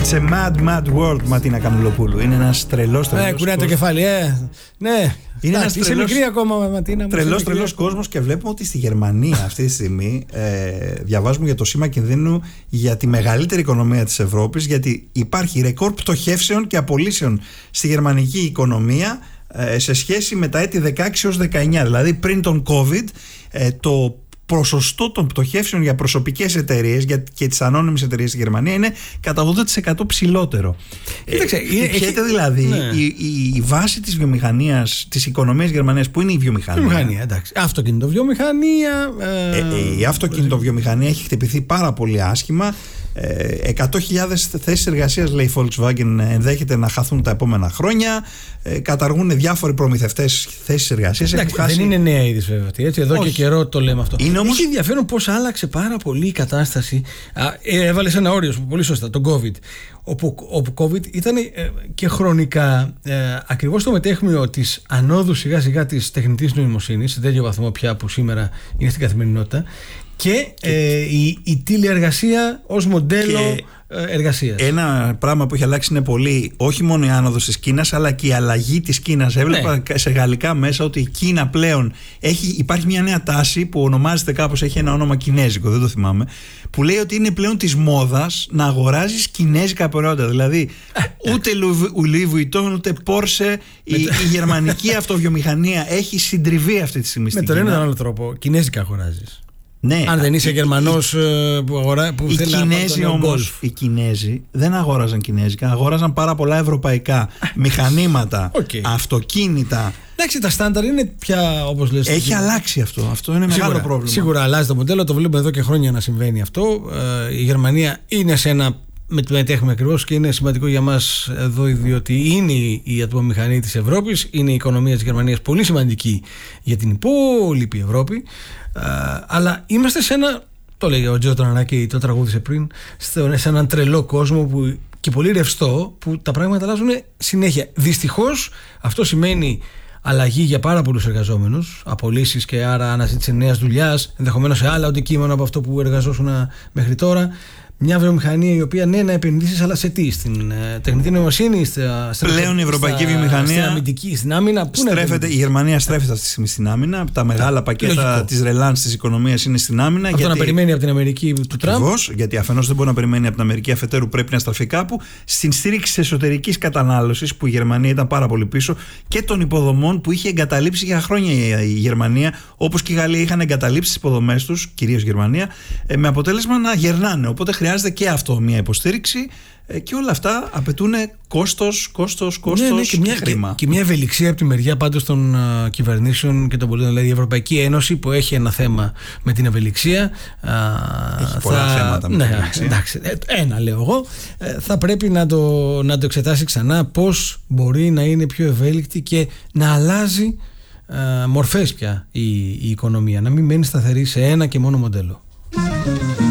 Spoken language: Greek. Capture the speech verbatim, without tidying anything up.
It's a mad, mad world, Ματίνα Καμιλοπούλου. Είναι ένας τρελός τρελός. Ε, κουράει το κεφάλι, ε. Ναι. Είναι ένας είσαι τρελός, μικρή ακόμα, Ματίνα. Τρελός, τρελός κόσμος, και βλέπουμε ότι στη Γερμανία αυτή τη στιγμή ε, διαβάζουμε για το σήμα κινδύνου για τη μεγαλύτερη οικονομία της Ευρώπης, γιατί υπάρχει ρεκόρ πτωχεύσεων και απολύσεων στη γερμανική οικονομία ε, σε σχέση με τα έτη δεκαέξι έως δεκαεννιά. Δηλαδή πριν τον COVID, ε, το ποσοστό των πτωχεύσεων για προσωπικές εταιρείες και τις ανώνυμες εταιρείες στη Γερμανία είναι κατά ογδόντα τοις εκατό ψηλότερο. Κοίταξε, ε, Πιέται δηλαδή ναι. η, η, η βάση της βιομηχανίας, της οικονομίας Γερμανίας, που είναι η βιομηχανία. Βιομηχανία, εντάξει. Αυτοκινητοβιομηχανία. Ε, ε, η αυτοκινητοβιομηχανία έχει χτυπηθεί πάρα πολύ άσχημα. εκατό χιλιάδες θέσεις εργασίας, λέει η Volkswagen, ενδέχεται να χαθούν τα επόμενα χρόνια. ε, Καταργούν διάφοροι προμηθευτές θέσεις εργασίας. Εντάξει, χάσει... δεν είναι νέα είδηση βέβαια. Έτσι, εδώ όχι. Και καιρό το λέμε αυτό. Είναι όμως... Έχει ενδιαφέρον πώς άλλαξε πάρα πολύ η κατάσταση. Α, ε, έβαλες ένα όριο, πολύ σωστά, τον COVID. Όπου, όπου COVID ήταν ε, και χρονικά ε, ακριβώς το μετέχμιο της ανόδου σιγά σιγά της τεχνητής νοημοσύνης, σε τέτοιο βαθμό πια που σήμερα είναι στην καθημερινότητα. Και, και ε, η, η τηλεεργασία ως μοντέλο εργασίας. Ένα πράγμα που έχει αλλάξει είναι πολύ, όχι μόνο η άνοδος της Κίνας, αλλά και η αλλαγή της Κίνας. Έβλεπα ναι. σε γαλλικά μέσα ότι η Κίνα πλέον έχει, υπάρχει μια νέα τάση που ονομάζεται κάπως, έχει ένα όνομα κινέζικο, δεν το θυμάμαι, που λέει ότι είναι πλέον της μόδας να αγοράζεις κινέζικα προϊόντα. Δηλαδή ούτε Louis Vuitton ούτε Porsche. η, η γερμανική αυτοβιομηχανία έχει συντριβεί αυτή τη στιγμή στην Κίνα. Με τον ένα άλλο τρόπο, κινέζικα αγοράζεις. Ναι, αν δεν είσαι Γερμανός που, αγορά, που οι θέλει Κινέζοι να όμως, οι Κινέζοι δεν αγόραζαν κινέζικα, αγόραζαν πάρα πολλά ευρωπαϊκά μηχανήματα, okay. αυτοκίνητα. Εντάξει, τα στάνταρ είναι πια, όπως λες. Έχει και... αλλάξει αυτό. Αυτό είναι σίγουρα, μεγάλο πρόβλημα. Σίγουρα αλλάζει το μοντέλο, το βλέπουμε εδώ και χρόνια να συμβαίνει αυτό. Ε, η Γερμανία είναι σε ένα. Μετέχουμε ακριβώς και είναι σημαντικό για μας εδώ, διότι είναι η ατμομηχανή της Ευρώπης, είναι η οικονομία της Γερμανίας πολύ σημαντική για την υπόλοιπη Ευρώπη. Uh, αλλά είμαστε σε ένα, το λέγε ο Τζο Τρανάκη, το τραγούδισε πριν, σε έναν τρελό κόσμο που, και πολύ ρευστό, που τα πράγματα αλλάζουν συνέχεια. Δυστυχώς αυτό σημαίνει αλλαγή για πάρα πολλούς εργαζόμενους, απολύσεις και άρα αναζήτηση νέας δουλειάς, ενδεχομένως σε άλλα αντικείμενα από αυτό που εργαζόσουν μέχρι τώρα. Μια βιομηχανία η οποία ναι, να επενδύσεις, αλλά σε τι, στην ε, τεχνητή νοημοσύνη, στα, πλέον η ευρωπαϊκή στα, βιομηχανία. Στην αμυντική, στην άμυνα. Πού στρέφεται, η Γερμανία στρέφεται αυτή τη στιγμή στην άμυνα. Τα μεγάλα Α, πακέτα της ρελάνς της οικονομίας είναι στην άμυνα. Αυτό γιατί, να περιμένει από την Αμερική του Τραμπ. Ακριβώς, γιατί αφενός δεν μπορεί να περιμένει από την Αμερική, αφετέρου πρέπει να στραφεί κάπου. Στην στήριξη εσωτερικής κατανάλωσης, που η Γερμανία ήταν πάρα πολύ πίσω, και των υποδομών που είχε εγκαταλείψει για χρόνια η Γερμανία, όπως και η Γαλλία είχαν εγκαταλείψει τις υποδομές τους, κυρίως η Γερμανία, με αποτέλεσμα να γερνάνε. Οπότε χρειάζεται και αυτό μια υποστήριξη, και όλα αυτά απαιτούν κόστος, κόστος, κόστος ναι, ναι, και, μια, και χρήμα. Και, και μια ευελιξία από τη μεριά πάντως των uh, κυβερνήσεων και των πολιτών. Δηλαδή η Ευρωπαϊκή Ένωση, που έχει ένα θέμα με την ευελιξία. Uh, έχει πολλά θα, θέματα με ναι, την ευελιξία. Εντάξει, ένα λέω εγώ. Θα πρέπει να το, να το εξετάσει ξανά πώς μπορεί να είναι πιο ευέλικτη και να αλλάζει uh, μορφές πια η, η οικονομία. Να μην μένει σταθερή σε ένα και μόνο μοντέλο.